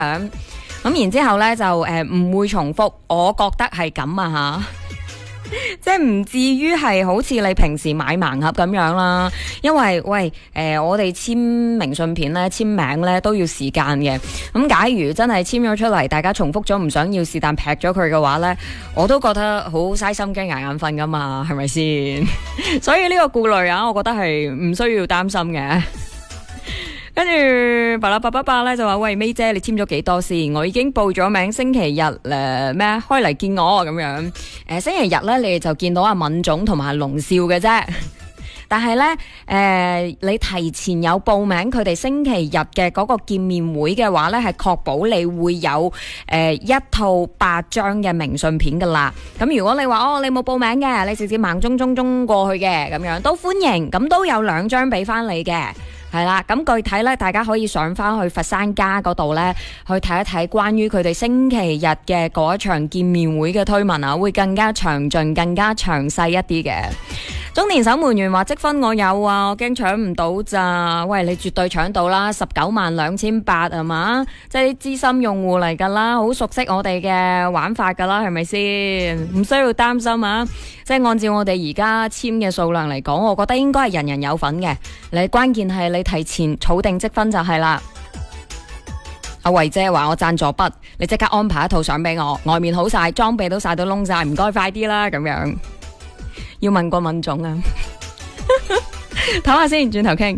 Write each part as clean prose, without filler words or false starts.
咁然之後咧就唔會重複，我覺得係咁啊即係唔至於係好似你平時買盲盒咁樣啦，因為喂我哋簽明信片咧簽名咧都要時間嘅，咁假如真係簽咗出嚟，大家重複咗唔想要是但劈咗佢嘅話咧，我都覺得好嘥心機捱眼瞓噶嘛，係咪先？所以呢個顧慮啊，我覺得係唔需要擔心嘅。跟住巴拉巴巴巴咧就話喂，May姐你簽咗幾多先？我已經報咗名，星期日咩開嚟見我咁樣。星期日咧你哋就見到阿敏總同埋阿龍少嘅啫。但係咧你提前有報名，佢哋星期日嘅嗰個見面會嘅話咧，係確保你會有一套8張嘅明信片噶啦。咁如果你話你冇報名嘅，你直接盲中過去嘅咁樣都歡迎，咁都有2張俾翻你嘅。係啦，咁具體咧，大家可以上翻去佛山家嗰度咧，去睇一睇關於佢哋星期日嘅嗰一場見面會嘅推文啊，會更加詳盡、更加詳細一啲嘅。中年守門員話積分我有啊，我驚搶唔到咋？喂，你絕對搶到啦，192800係嘛？即係啲資深用戶嚟噶啦，好熟悉我哋嘅玩法噶啦，係咪先？唔需要擔心啊！即係按照我哋而家簽嘅數量嚟講，我覺得應該係人人有份嘅。你關鍵係你提前儲定積分就係啦。阿慧姐話我贊助筆，你即刻安排一套相俾我，外面好晒，裝備都晒到窿晒，唔該快啲啦咁樣。要問過敏總啊，唞下先，轉頭傾。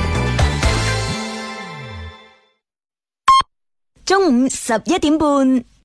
中午11點半。